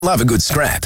Love a good scrap.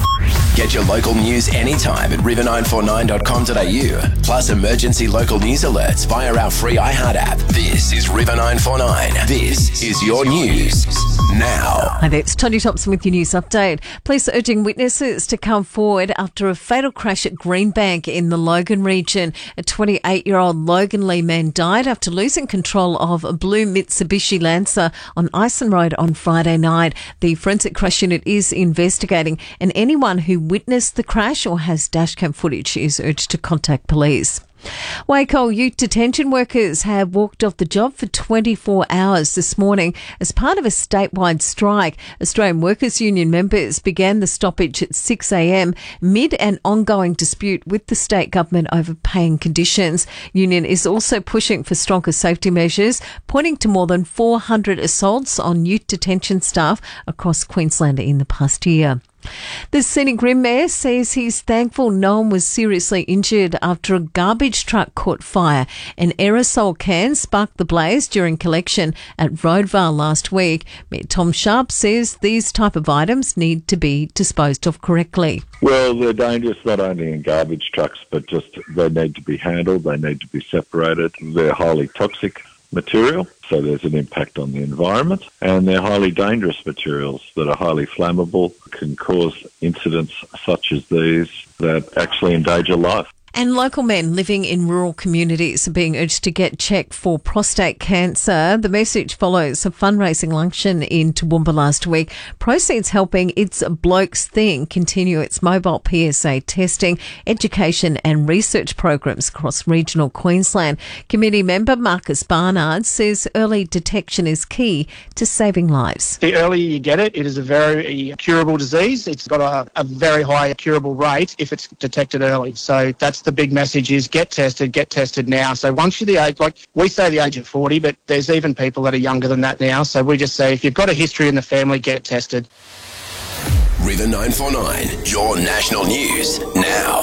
Get your local news anytime at river949.com.au. Plus emergency local news alerts via our free iHeart app. This is River 949. This is your news now. Hi there, it's Tony Thompson with your news update. Police are urging witnesses to come forward after a fatal crash at Greenbank in the Logan region. A 28-year-old Logan Lee man died after losing control of a blue Mitsubishi Lancer on Ison Road on Friday night. The forensic crash unit is investigating, and anyone who witnessed the crash or has dashcam footage is urged to contact police. Waco youth detention workers have walked off the job for 24 hours this morning as part of a statewide strike. Australian Workers Union members began the stoppage at 6 a.m. mid an ongoing dispute with the state government over pay and conditions. Union is also pushing for stronger safety measures, pointing to more than 400 assaults on youth detention staff across Queensland in the past year. The Scenic Rim Mayor says he's thankful no one was seriously injured after a garbage truck caught fire. An aerosol can sparked the blaze during collection at Roadvale last week. Mayor Tom Sharp says these type of items need to be disposed of correctly. Well, they're dangerous not only in garbage trucks, but just they need to be handled, they need to be separated. They're highly toxic material, so there's an impact on the environment, and they're highly dangerous materials that are highly flammable, can cause incidents such as these that actually endanger life. And local men living in rural communities are being urged to get checked for prostate cancer. The message follows a fundraising luncheon in Toowoomba last week. Proceeds helping It's a Bloke's Thing continue its mobile PSA testing, education and research programs across regional Queensland. Committee member Marcus Barnard says early detection is key to saving lives. The earlier you get it, it is a very curable disease. It's got a very high curable rate if it's detected early. So that's the big message is get tested now. So once you're the age, like we say the age of 40, but there's even people that are younger than that now. So we just say if you've got a history in the family, get tested. River 949, your national news now.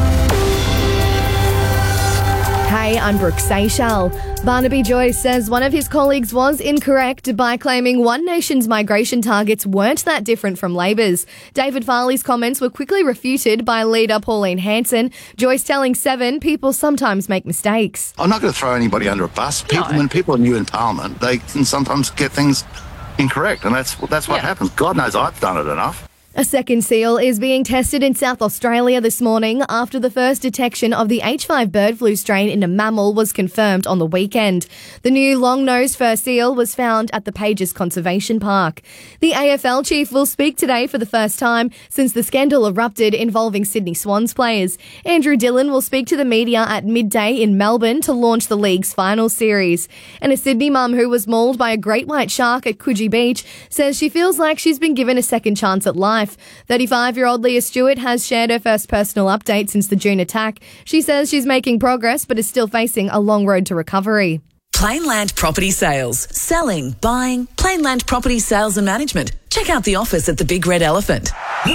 Hey, I'm Brooke Seychelles. Barnaby Joyce says one of his colleagues was incorrect by claiming One Nation's migration targets weren't that different from Labor's. David Farley's comments were quickly refuted by leader Pauline Hanson. Joyce telling Seven people sometimes make mistakes. I'm not going to throw anybody under a bus. When people are new in Parliament, they can sometimes get things incorrect, and that's what happens. God knows I've done it enough. A second seal is being tested in South Australia this morning after the first detection of the H5 bird flu strain in a mammal was confirmed on the weekend. The new long-nosed fur seal was found at the Pages Conservation Park. The AFL chief will speak today for the first time since the scandal erupted involving Sydney Swans players. Andrew Dillon will speak to the media at midday in Melbourne to launch the league's final series. And a Sydney mum who was mauled by a great white shark at Coogee Beach says she feels like she's been given a second chance at life. 35-year-old Leah Stewart has shared her first personal update since the June attack. She says she's making progress but is still facing a long road to recovery. Plainland Property Sales. Selling, buying, Plainland Property Sales and Management. Check out the office at the Big Red Elephant.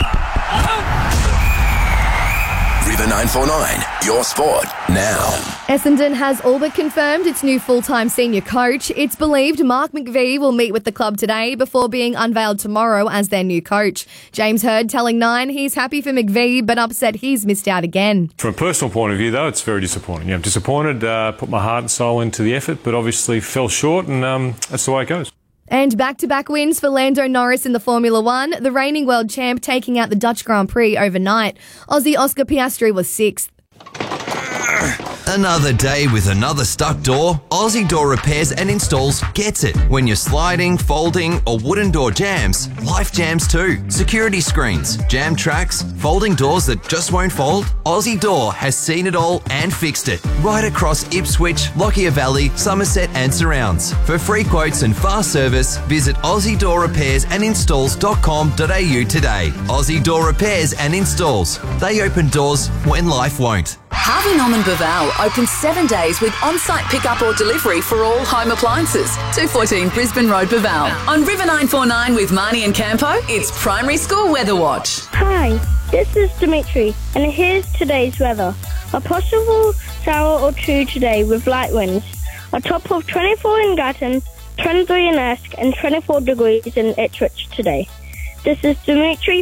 River 949, your sport now. Essendon has all but confirmed its new full-time senior coach. It's believed Mark McVie will meet with the club today before being unveiled tomorrow as their new coach. James Hird telling Nine he's happy for McVie but upset he's missed out again. From a personal point of view, though, it's very disappointing. I'm disappointed, put my heart and soul into the effort, but obviously fell short, and that's the way it goes. And back-to-back wins for Lando Norris in the Formula One, the reigning world champ taking out the Dutch Grand Prix overnight. Aussie Oscar Piastri was sixth. Another day with another stuck door? Aussie Door Repairs and Installs gets it. When you're sliding, folding or wooden door jams, life jams too. Security screens, jam tracks, folding doors that just won't fold? Aussie Door has seen it all and fixed it. Right across Ipswich, Lockyer Valley, Somerset and surrounds. For free quotes and fast service, visit AussieDoorRepairsAndInstalls.com.au today. Aussie Door Repairs and Installs. They open doors when life won't. Harvey Norman Baval open 7 days with on-site pickup or delivery for all home appliances. 214 Brisbane Road, Baval. On River 949 with Marnie and Campo, it's Primary School Weather Watch. Hi, this is Dimitri, and here's today's weather. A possible shower or two today with light winds. A top of 24 in Gatton, 23 in Esk, and 24 degrees in Ipswich today. This is Dimitri